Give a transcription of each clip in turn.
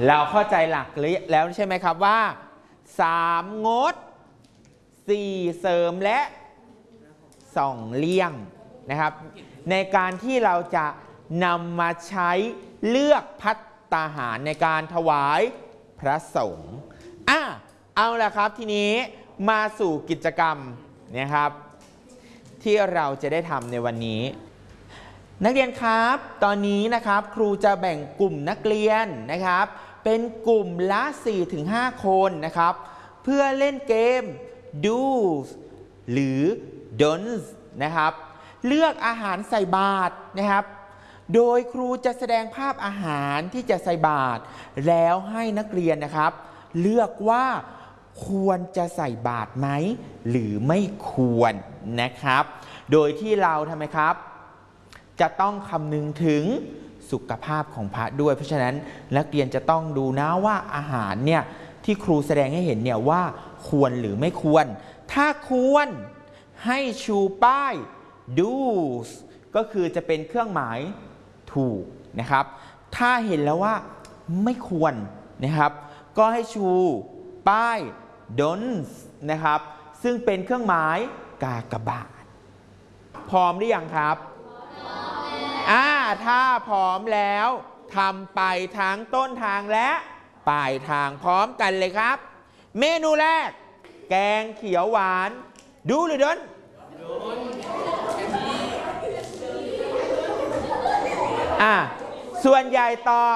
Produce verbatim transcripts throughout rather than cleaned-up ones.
เราเข้าใจหลักแล้วใช่ไหมครับว่าสามงดสี่เสริมและสองเลี่ยงนะครับในการที่เราจะนำมาใช้เลือกภัตตาหารในการถวายพระสงฆ์อ่ะเอาละครับทีนี้มาสู่กิจกรรมนะครับที่เราจะได้ทำในวันนี้นักเรียนครับตอนนี้นะครับครูจะแบ่งกลุ่มนักเรียนนะครับเป็นกลุ่มละ สี่ถึงห้า คนนะครับเพื่อเล่นเกม do's หรือ don'ts นะครับเลือกอาหารใส่บาตรนะครับโดยครูจะแสดงภาพอาหารที่จะใส่บาตรแล้วให้นักเรียนนะครับเลือกว่าควรจะใส่บาตรไหมหรือไม่ควรนะครับโดยที่เราทำไมครับจะต้องคำนึงถึงสุขภาพของพระด้วยเพราะฉะนั้นนักเรียนจะต้องดูนะว่าอาหารเนี่ยที่ครูแสดงให้เห็นเนี่ยว่าควรหรือไม่ควรถ้าควรให้ชูป้าย do's ก็คือจะเป็นเครื่องหมายถูกนะครับถ้าเห็นแล้วว่าไม่ควรนะครับก็ให้ชูป้าย don'ts นะครับซึ่งเป็นเครื่องหมายกากบาทพร้อมหรือยังครับอ่าถ้าพร้อมแล้วทำไปทั้งต้นทางและปลายทางพร้อมกันเลยครับเมนูแรกแกงเขียวหวานดูหรือดนอ่าส่วนใหญ่ตอบ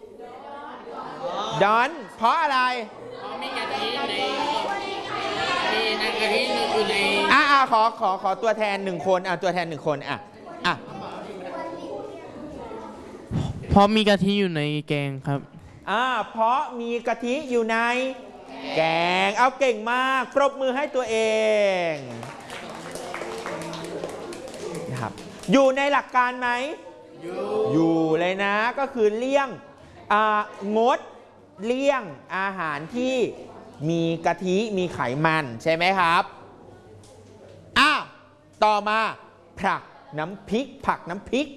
ดอนเพราะอะไรเพราะมีกะทิในมีกะทิอยู่ในอ่าขอขอขอตัวแทนหนึ่งคนอ่าตัวแทนหนึ่งคนอ่ะอ่ะเพราะมีกะทิอยู่ในแกงครับอ่าเพราะมีกะทิอยู่ในแกงเอาเก่งมากปรบมือให้ตัวเองนะครับอยู่ในหลักการไหมอยู่อยู่เลยนะก็คือเลี่ยงอ่างดเลี่ยงอาหารที่มีกะทิมีไขมันใช่ไหมครับอ้าวต่อมาผักน้ำพริกผักน้ำพริก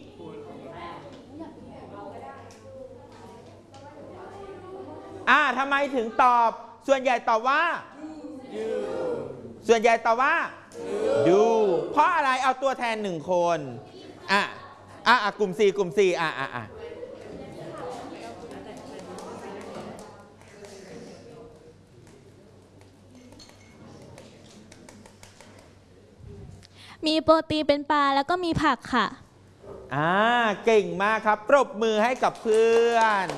อ่าทำไมถึงตอบส่วนใหญ่ตอบว่าส่วนใหญ่ตอบว่าดูเพราะอะไรเอาตัวแทนหนึ่งคนอ่ะอ่ะกลุ่มสี่กลุ่มสี่อ่ะอ่ะอ่ะมีโปรตีนเป็นปลาแล้วก็มีผักค่ะอ่าเก่งมากครับปรบมือให้กับเพื่อน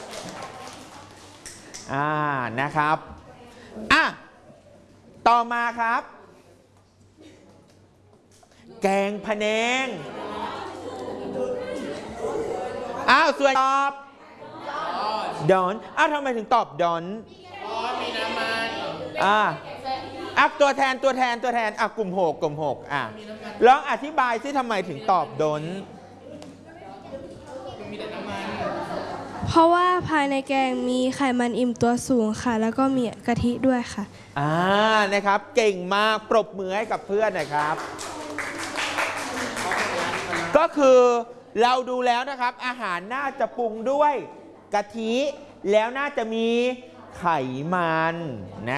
อ่านะครับอ่ะต่อมาครับแกงพะแนงอ้าวส่วนตอบดอนอ้าวทำไมถึงตอบดอนเพราะมีน้ำมันอ่าอ่ะตัวแทนตัวแทนตัวแทนอ่ะกลุ่มหกกลุ่มหกอ่ะลองอธิบายซิทำไมถึงตอบดอนเพราะว่าภายในแกงมีไขมันอิ่มตัวสูงค่ะแล้วก็มีกะทิด้วยค่ะอ่านะครับเก่งมากปรบมือให้กับเพื่อนนะครับก็คือเราดูแล้วนะครับอาหารน่าจะปรุงด้วยกะทิแล้วน่าจะมีไขมันนะ